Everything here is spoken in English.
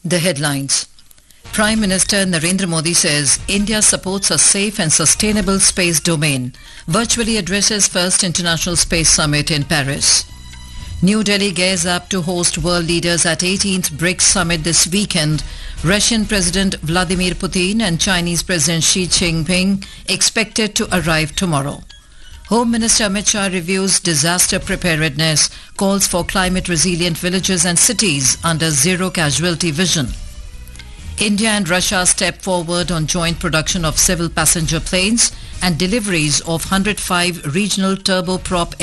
The headlines. Prime Minister Narendra Modi says India supports a safe and sustainable space domain. Virtually addresses first International Space Summit in Paris. New Delhi gears up to host world leaders at 18th BRICS Summit this weekend. Russian President Vladimir Putin and Chinese President Xi Jinping expected to arrive tomorrow. Home Minister Amit Shah reviews disaster preparedness, calls for climate-resilient villages and cities under zero casualty vision. India and Russia step forward on joint production of civil passenger planes and deliveries of 105 regional turboprop